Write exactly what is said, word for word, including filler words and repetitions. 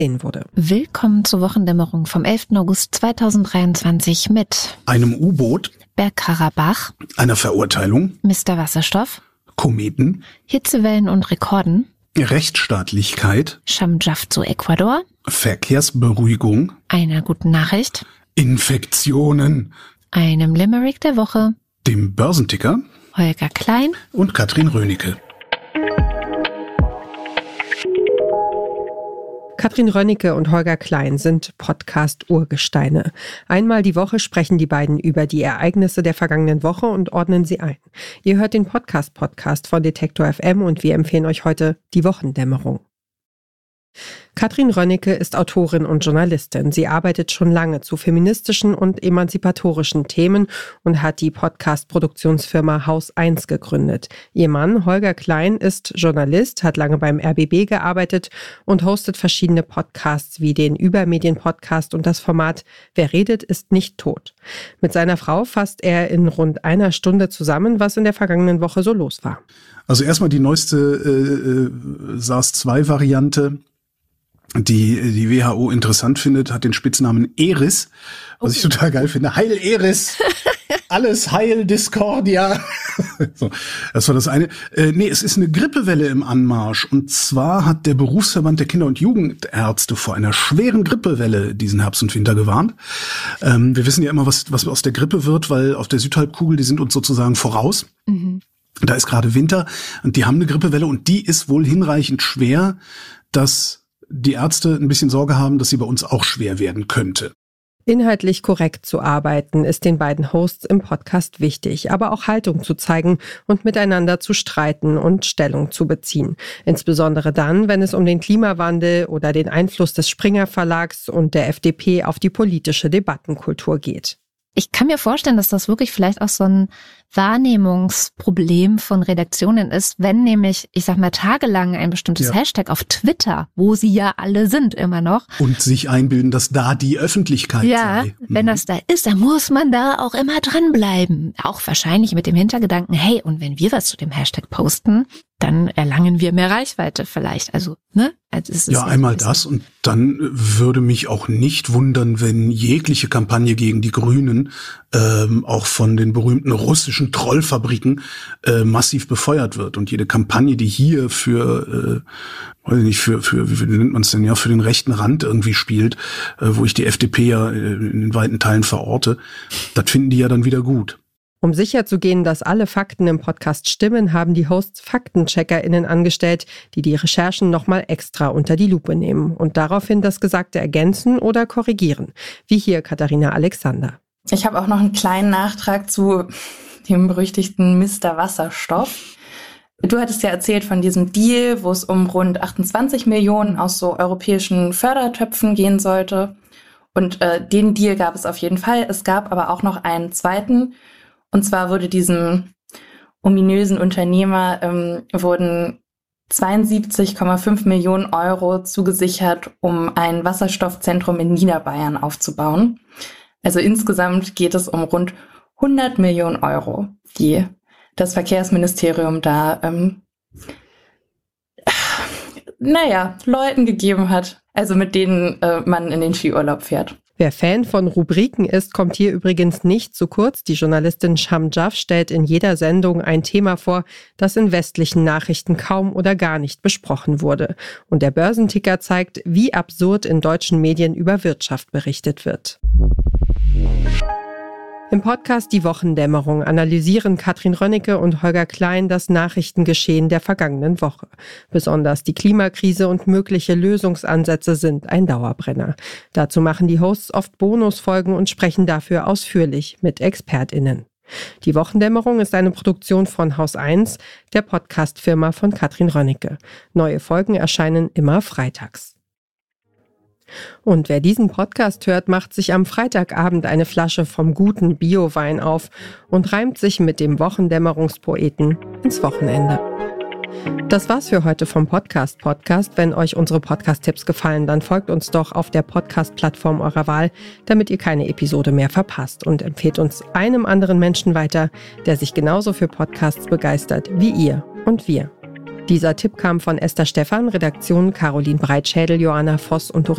gesehen wurde. Willkommen zur Wochendämmerung vom elften August zweitausenddreiundzwanzig mit einem U-Boot, Bergkarabach, einer Verurteilung, Mister Wasserstoff, Kometen, Hitzewellen und Rekorden, Rechtsstaatlichkeit, Shamjaf zu Ecuador, Verkehrsberuhigung, einer guten Nachricht, Infektionen, einem Limerick der Woche, dem Börsenticker, Holger Klein und Katrin Rönicke. Katrin Rönicke und Holger Klein sind Podcast-Urgesteine. Einmal die Woche sprechen die beiden über die Ereignisse der vergangenen Woche und ordnen sie ein. Ihr hört den Podcast-Podcast von Detektor F M und wir empfehlen euch heute die Wochendämmerung. Katrin Rönicke ist Autorin und Journalistin. Sie arbeitet schon lange zu feministischen und emanzipatorischen Themen und hat die Podcast-Produktionsfirma Haus eins gegründet. Ihr Mann Holger Klein ist Journalist, hat lange beim R B B gearbeitet und hostet verschiedene Podcasts wie den Übermedien-Podcast und das Format Wer redet, ist nicht tot. Mit seiner Frau fasst er in rund einer Stunde zusammen, was in der vergangenen Woche so los war. Also erstmal die neueste äh, SARS zwei Variante, die die W H O interessant findet, hat den Spitznamen Eris, was ich total geil finde. Heil Eris! Alles Heil Discordia! So, das war das eine. Äh, nee, es ist eine Grippewelle im Anmarsch. Und zwar hat der Berufsverband der Kinder- und Jugendärzte vor einer schweren Grippewelle diesen Herbst und Winter gewarnt. Ähm, wir wissen ja immer, was, was aus der Grippe wird, weil auf der Südhalbkugel, die sind uns sozusagen voraus. Mhm. Da ist gerade Winter und die haben eine Grippewelle und die ist wohl hinreichend schwer, dass die Ärzte ein bisschen Sorge haben, dass sie bei uns auch schwer werden könnte. Inhaltlich korrekt zu arbeiten ist den beiden Hosts im Podcast wichtig, aber auch Haltung zu zeigen und miteinander zu streiten und Stellung zu beziehen. Insbesondere dann, wenn es um den Klimawandel oder den Einfluss des Springer Verlags und der F D P auf die politische Debattenkultur geht. Ich kann mir vorstellen, dass das wirklich vielleicht auch so ein Wahrnehmungsproblem von Redaktionen ist, wenn nämlich, ich sag mal, tagelang ein bestimmtes ja. Hashtag auf Twitter, wo sie ja alle sind immer noch. Und sich einbilden, dass da die Öffentlichkeit ja, sei. Wenn das da ist, dann muss man da auch immer dranbleiben. Auch wahrscheinlich mit dem Hintergedanken, hey, und wenn wir was zu dem Hashtag posten, dann erlangen wir mehr Reichweite vielleicht. Also, ne? Also es ist ja, einmal das und dann würde mich auch nicht wundern, wenn jegliche Kampagne gegen die Grünen ähm, auch von den berühmten russischen Trollfabriken äh, massiv befeuert wird. Und jede Kampagne, die hier für, äh, weiß ich nicht, für, für wie nennt man es denn ja, für den rechten Rand irgendwie spielt, äh, wo ich die F D P ja in den weiten Teilen verorte, das finden die ja dann wieder gut. Um sicherzugehen, dass alle Fakten im Podcast stimmen, haben die Hosts FaktencheckerInnen angestellt, die die Recherchen nochmal extra unter die Lupe nehmen und daraufhin das Gesagte ergänzen oder korrigieren. Wie hier Katharina Alexander. Ich habe auch noch einen kleinen Nachtrag zu dem berüchtigten Mister Wasserstoff. Du hattest ja erzählt von diesem Deal, wo es um rund achtundzwanzig Millionen aus so europäischen Fördertöpfen gehen sollte. Und äh, den Deal gab es auf jeden Fall. Es gab aber auch noch einen zweiten. Und zwar wurde diesem ominösen Unternehmer ähm, wurden zweiundsiebzig Komma fünf Millionen Euro zugesichert, um ein Wasserstoffzentrum in Niederbayern aufzubauen. Also insgesamt geht es um rund hundert Millionen Euro, die das Verkehrsministerium da, ähm, naja, Leuten gegeben hat, also mit denen äh, man in den Skiurlaub fährt. Wer Fan von Rubriken ist, kommt hier übrigens nicht zu kurz. Die Journalistin Shamjaf stellt in jeder Sendung ein Thema vor, das in westlichen Nachrichten kaum oder gar nicht besprochen wurde. Und der Börsenticker zeigt, wie absurd in deutschen Medien über Wirtschaft berichtet wird. Im Podcast Die Wochendämmerung analysieren Katrin Rönicke und Holger Klein das Nachrichtengeschehen der vergangenen Woche. Besonders die Klimakrise und mögliche Lösungsansätze sind ein Dauerbrenner. Dazu machen die Hosts oft Bonusfolgen und sprechen dafür ausführlich mit ExpertInnen. Die Wochendämmerung ist eine Produktion von Haus eins, der Podcastfirma von Katrin Rönicke. Neue Folgen erscheinen immer freitags. Und wer diesen Podcast hört, macht sich am Freitagabend eine Flasche vom guten Biowein auf und reimt sich mit dem Wochendämmerungspoeten ins Wochenende. Das war's für heute vom Podcast Podcast. Wenn euch unsere Podcast-Tipps gefallen, dann folgt uns doch auf der Podcast-Plattform eurer Wahl, damit ihr keine Episode mehr verpasst, und empfehlt uns einem anderen Menschen weiter, der sich genauso für Podcasts begeistert wie ihr und wir. Dieser Tipp kam von Esther Stephan, Redaktion Caroline Breitschädel, Joanna Voss und